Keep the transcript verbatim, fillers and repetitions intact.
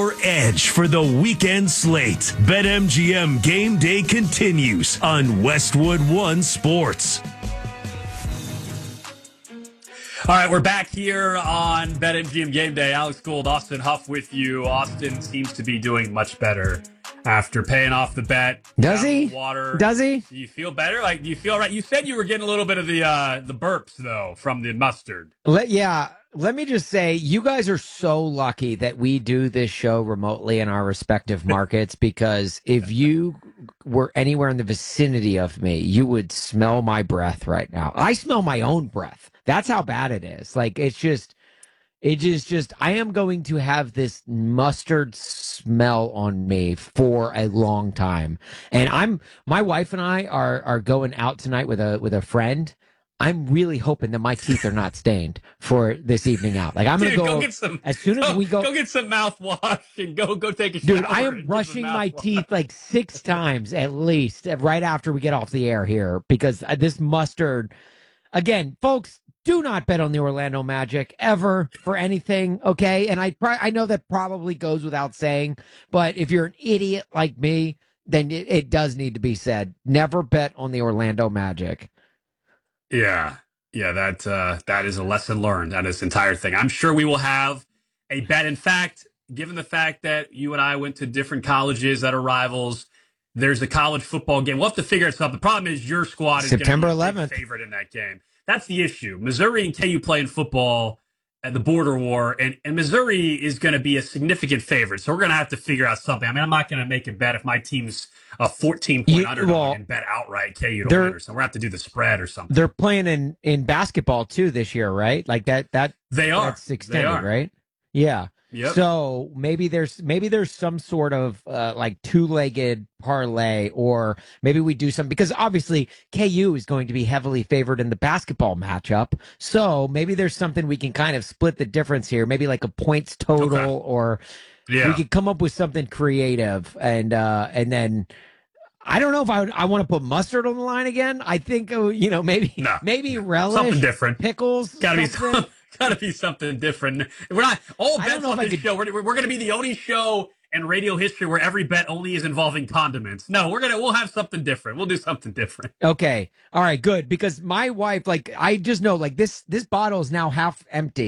your edge for the weekend slate. BetMGM Game Day continues on Westwood One Sports. All right, we're back here on BetMGM Game Day. Alex Gould, Austin Huff with you. Austin seems to be doing much better after paying off the bet. Does he? Water. Does he? Do you feel better? Like, do you feel right? You said you were getting a little bit of the uh, the burps though from the mustard. Let, yeah. Let me just say, you guys are so lucky that we do this show remotely in our respective markets, because if you were anywhere in the vicinity of me, you would smell my breath right now. I smell my own breath. That's how bad it is. Like, it's just, it is just, I am going to have this mustard smell on me for a long time. And I'm, my wife and I are, are going out tonight with a, with a friend. I'm really hoping that my teeth are not stained for this evening out. Like, I'm going to Dude, go, go get some, as soon as go, we go. Go get some mouthwash and go go take a shower. Dude, I am brushing my teeth like six times at least right after we get off the air here, because this mustard, again, folks, do not bet on the Orlando Magic ever for anything, okay? And I, I know that probably goes without saying, but if you're an idiot like me, then it, it does need to be said. Never bet on the Orlando Magic. Yeah, yeah, that uh, that is a lesson learned on this entire thing. I'm sure we will have a bet. In fact, given the fact that you and I went to different colleges that are rivals, there's a college football game. We'll have to figure it out. The problem is your squad is September going to be eleventh. a big favorite in that game. That's the issue. Missouri and K U playing football at the border war, and, and Missouri is going to be a significant favorite. So we're going to have to figure out something. I mean, I'm not going to make a bet if my team's a fourteen-point underdog well, and bet outright K U to win or something. We're going to have to do the spread or something. They're playing in, in basketball, too, this year, right? Like, that, that they are. That's extended, they are. right? Yeah. Yep. So maybe there's maybe there's some sort of uh, like two-legged parlay, or maybe we do some, because obviously K U is going to be heavily favored in the basketball matchup. So maybe there's something we can kind of split the difference here, maybe like a points total, okay. or yeah. we could come up with something creative, and uh, and then I don't know if I would, I want to put mustard on the line again. I think uh, you know maybe no. maybe relish, something different, pickles, got to be something. Got to be something different. We're not all bets on this could... show. We're, we're going to be the only show in radio history where every bet only is involving condiments. No, we're gonna we'll have something different. We'll do something different. Okay, all right, good. Because my wife, like, I just know, like this this bottle is now half empty.